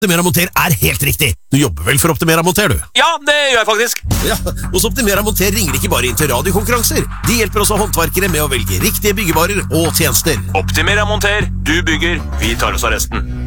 Optimera Monter er helt riktig. Du jobber vel for Optimera Monter, du? Ja, det gjør jeg faktisk. Ja, hos Optimera Monter ringer de ikke bare inn til radiokonkurranser. De hjelper også håndverkere med å velge riktige byggevarer og tjenester. Optimera Monter. Du bygger, vi tar oss av resten.